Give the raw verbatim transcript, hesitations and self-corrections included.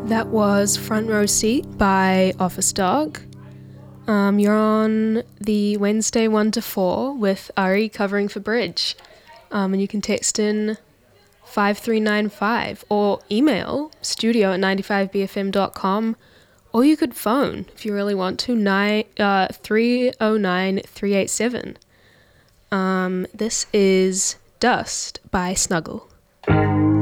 That was Front Row Seat by Office Dog. Um, you're on the Wednesday one to four with Ari covering for Bridge. Um, and you can text in five three nine five or email studio at ninety-five b f m dot com, or you could phone if you really want to, nine, uh, three oh nine, three eight seven. Um, this is Dust by Snuggle.